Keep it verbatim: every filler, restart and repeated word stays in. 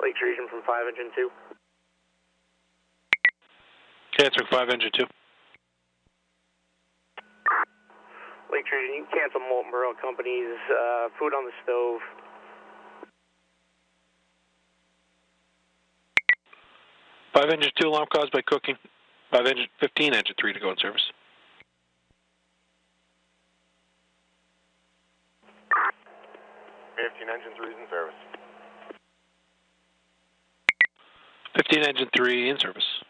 Lake Region from five engine two. Answering five engine two. Lake Region, you can cancel Molten Burrow Company's uh, food on the stove. Five engine two alarm caused by cooking. Five engine fifteen engine three to go in service. Fifteen engine three is in service. Fifteen engine three in service.